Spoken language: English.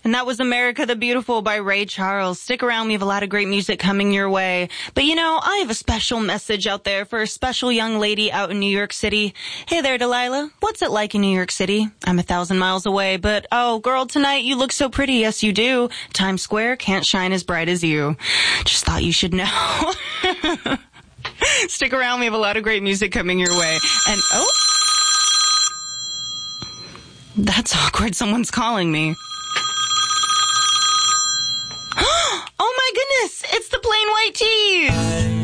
And that was America the Beautiful by Ray Charles. Stick around. We have a lot of great music coming your way. But you know, I have a special message out there for a special young lady out in New York City. Hey there, Delilah. What's it like in New York City? I'm 1,000 miles away, but oh, girl, tonight you look so pretty. Yes, you do. Times Square can't shine as bright as you. Just thought you should know. Stick around. We have a lot of great music coming your way. And oh, that's awkward. Someone's calling me. Oh my goodness, it's the Plain White T's.